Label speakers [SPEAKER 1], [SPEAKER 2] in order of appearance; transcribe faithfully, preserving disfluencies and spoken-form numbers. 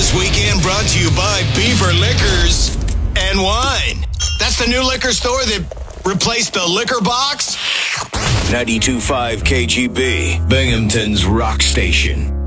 [SPEAKER 1] This weekend brought to you by Beaver Liquors and Wine. That's the new liquor store that replaced the liquor box.
[SPEAKER 2] ninety-two point five K G B, Binghamton's rock station.